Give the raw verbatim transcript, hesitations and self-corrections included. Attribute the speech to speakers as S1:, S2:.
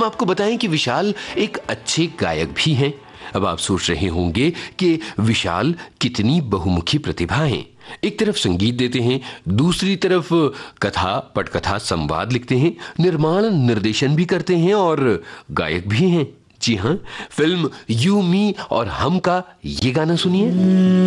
S1: आपको बताएं कि विशाल एक अच्छे गायक भी हैं। अब आप सोच रहे होंगे कि विशाल कितनी बहुमुखी प्रतिभा है। एक तरफ संगीत देते हैं, दूसरी तरफ कथा, पटकथा, संवाद लिखते हैं, निर्माण निर्देशन भी करते हैं और गायक भी हैं। जी हाँ, फिल्म यू मी और हम का ये गाना सुनिए।